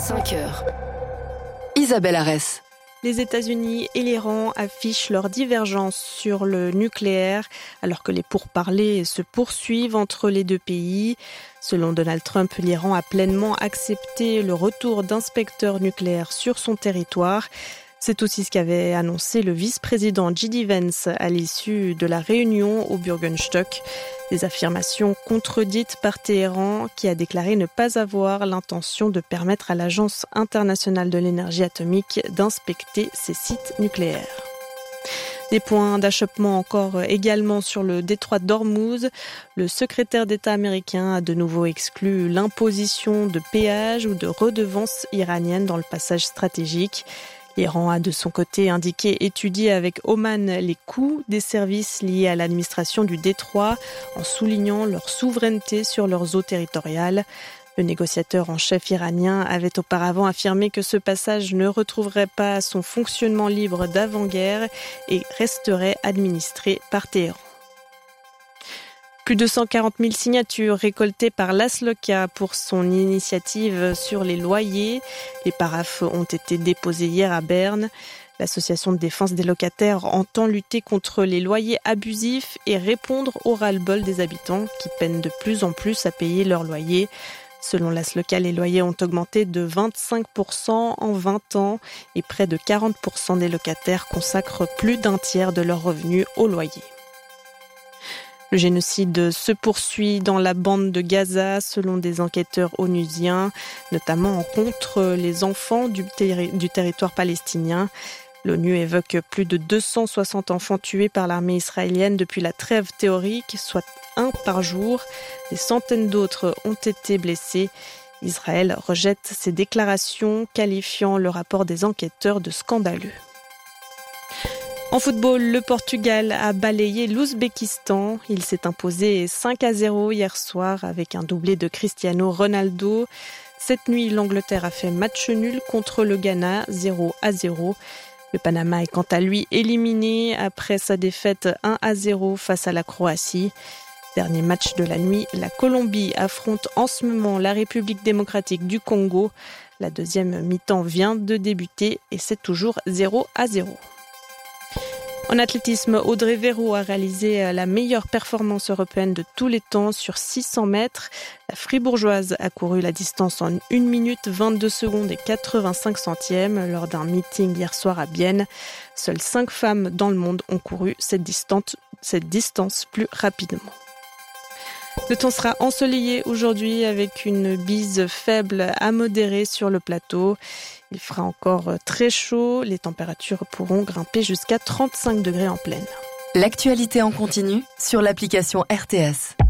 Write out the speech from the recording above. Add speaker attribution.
Speaker 1: 5 heures. Isabelle Arès.
Speaker 2: Les États-Unis et l'Iran affichent leur divergence sur le nucléaire alors que les pourparlers se poursuivent entre les deux pays. Selon Donald Trump, l'Iran a pleinement accepté le retour d'inspecteurs nucléaires sur son territoire. C'est aussi ce qu'avait annoncé le vice-président J.D. Vance à l'issue de la réunion au Bürgerstock. Des affirmations contredites par Téhéran qui a déclaré ne pas avoir l'intention de permettre à l'Agence internationale de l'énergie atomique d'inspecter ses sites nucléaires. Des points d'achoppement encore également sur le détroit d'Ormuz. Le secrétaire d'État américain a de nouveau exclu l'imposition de péages ou de redevances iraniennes dans le passage stratégique. L'Iran a de son côté indiqué étudier avec Oman les coûts des services liés à l'administration du détroit en soulignant leur souveraineté sur leurs eaux territoriales. Le négociateur en chef iranien avait auparavant affirmé que ce passage ne retrouverait pas son fonctionnement libre d'avant-guerre et resterait administré par Téhéran. Plus de 140 000 signatures récoltées par l'Asloca pour son initiative sur les loyers. Les paraphes ont été déposés hier à Berne. L'association de défense des locataires entend lutter contre les loyers abusifs et répondre au ras-le-bol des habitants qui peinent de plus en plus à payer leurs loyers. Selon l'Asloca, les loyers ont augmenté de 25% en 20 ans et près de 40% des locataires consacrent plus d'un tiers de leurs revenus au loyer. Le génocide se poursuit dans la bande de Gaza, selon des enquêteurs onusiens, notamment contre les enfants du territoire palestinien. L'ONU évoque plus de 260 enfants tués par l'armée israélienne depuis la trêve théorique, soit un par jour. Des centaines d'autres ont été blessés. Israël rejette ces déclarations, qualifiant le rapport des enquêteurs de scandaleux. En football, le Portugal a balayé l'Ouzbékistan. Il s'est imposé 5-0 hier soir avec un doublé de Cristiano Ronaldo. Cette nuit, l'Angleterre a fait match nul contre le Ghana, 0-0. Le Panama est quant à lui éliminé après sa défaite 1-0 face à la Croatie. Dernier match de la nuit, la Colombie affronte en ce moment la République démocratique du Congo. La deuxième mi-temps vient de débuter et c'est toujours 0-0. En athlétisme, Audrey Verreau a réalisé la meilleure performance européenne de tous les temps sur 600 mètres. La Fribourgeoise a couru la distance en 1 minute 22 secondes et 85 centièmes lors d'un meeting hier soir à Bienne. Seules 5 femmes dans le monde ont couru cette distance plus rapidement. Le temps sera ensoleillé aujourd'hui avec une bise faible à modérée sur le plateau. Il fera encore très chaud. Les températures pourront grimper jusqu'à 35 degrés en pleine.
Speaker 1: L'actualité en continu sur l'application RTS.